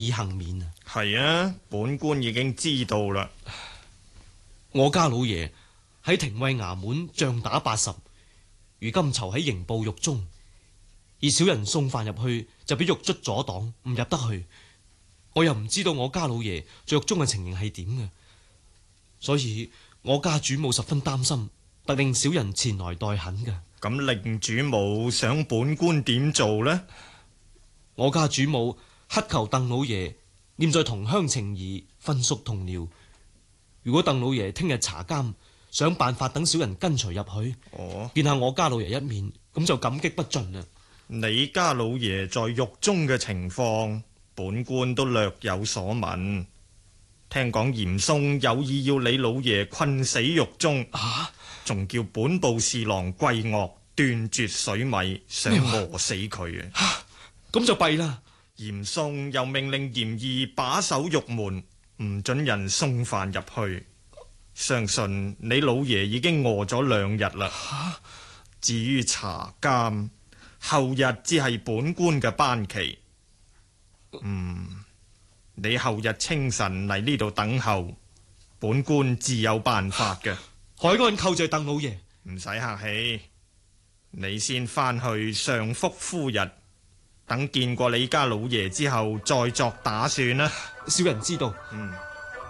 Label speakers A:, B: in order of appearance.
A: 以幸免啊！
B: 係啊，本官已經知道啦。
A: 我家老爺喺廷尉衙門仗打80，如今囚喺刑部獄中，而小人送飯入去就俾獄卒阻擋，唔入得去。我又唔知道我家老爺在獄中嘅情形係點嘅，所以我家主母十分擔心，特令小人前來代懇嘅。
B: 咁令主母想本官點做呢？
A: 我家主母乞求鄧老爺念在同鄉情誼，分宿同僚。如果鄧老爺聽日查監，想辦法等小人跟隨入去，見下我家老爺一面，咁就感激不盡啦。
B: 你家老爺在獄中嘅情況，本官都略有所聞。聽講嚴嵩有意要你老爺困死獄中，仲叫本部侍郎桂岳斷絕水米，想餓死佢啊！
A: 咁就弊啦。
B: 嚴嵩又命令嚴義把守獄門，唔准人送飯入去。相信你老爺已經餓咗2日啦。至於查監，後日只係本官嘅班期。你後日清晨嚟呢度等候，本官自有辦法嘅。
A: 海安叩謝鄧老爺。
B: 唔使客氣，你先返去上福夫日，等見過你家老爺之後再作打算啦。
A: 小人知道。